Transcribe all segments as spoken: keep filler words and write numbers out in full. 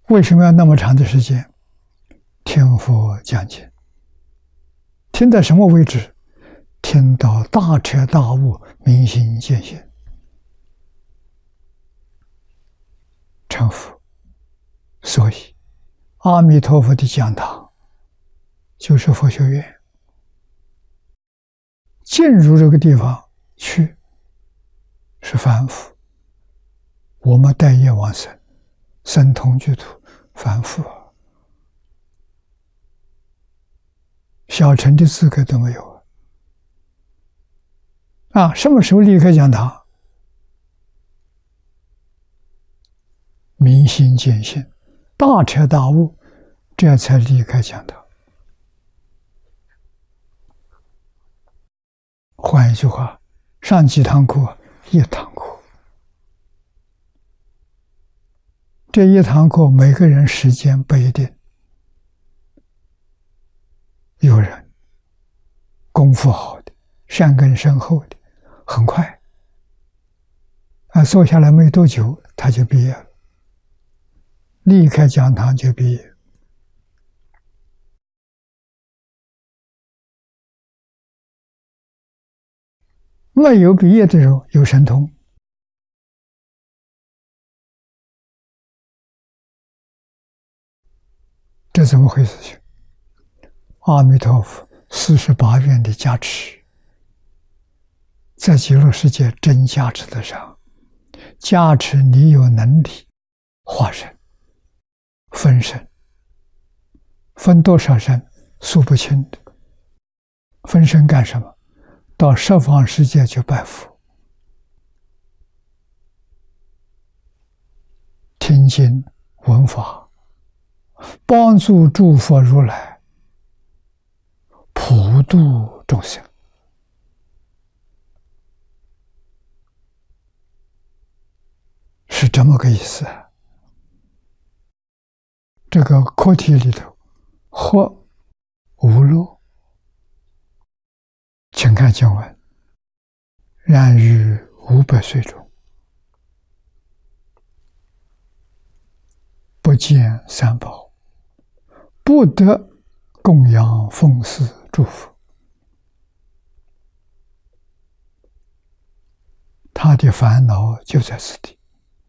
为什么要那么长的时间听佛讲经？听到什么为止？听到大彻大悟、明心见性，成佛。所以阿弥陀佛的讲堂就是佛学院。进入这个地方去是凡夫，我们带业往生，生同居土，凡夫啊，小乘的资格都没有啊！什么时候离开讲堂？明心见性，大彻大悟，这才离开讲堂。换一句话，上几堂课？一堂课。这一堂课每个人时间不一定，有人功夫好的、善根深厚的，很快啊，坐下来没多久他就毕业了，离开讲堂就毕业。没有毕业的时候有神通，这怎么回事情？阿弥陀佛四十八愿的加持，在极乐世界真加持得上，加持你有能力化身、分身，分多少身数不清的。分身干什么？到十方世界去拜佛，听经闻法，帮助诸佛如来普度众生。是这么个意思啊。这个课题里头，或无漏，请看经文：然于五百岁中，不见三宝，不得供养奉祀诸佛。他的烦恼就在此地。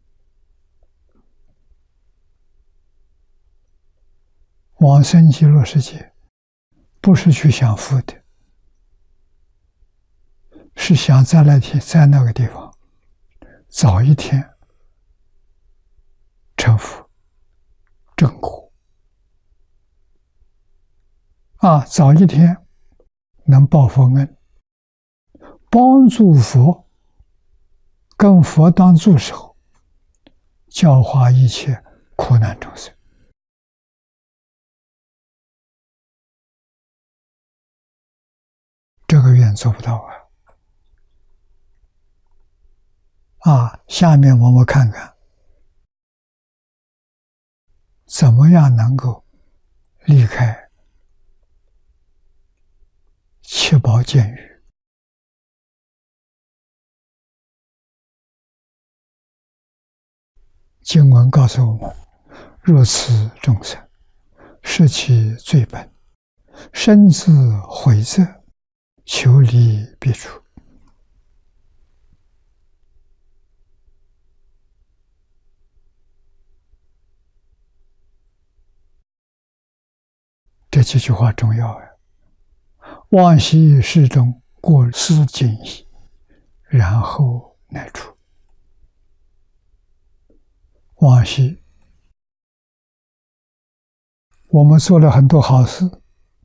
往生极乐世界，不是去享福的，是想在那天在那个地方早一天成佛正果啊，早一天能报佛恩，帮助佛，跟佛当助手，教化一切苦难众生。这个愿做不到啊！啊，下面我们看看，怎么样能够离开七宝监狱。经文告诉我们：若此众生，视其罪本，深自悔责，求离别处。这几句话重要啊！往昔世中过失尽矣，然后乃出。往昔我们做了很多好事，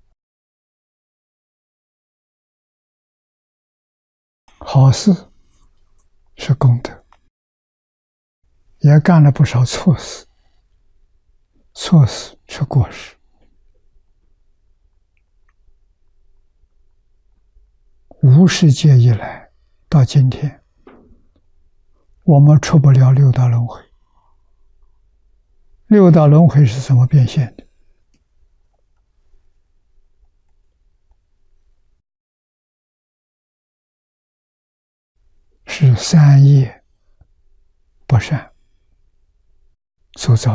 好事是功德，也干了不少错事，错事是过失。无世界以来到今天，我们出不了六道轮回。六道轮回是怎么变现的？是三业不善所造。